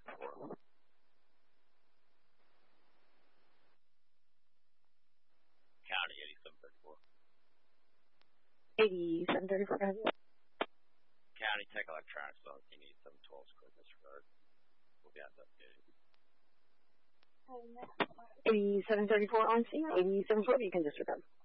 8734. County 8734. 8734. County Tech Electronics 8712 square disregard. We'll be on that updated. 8734 on scene. 8740 you can disregard.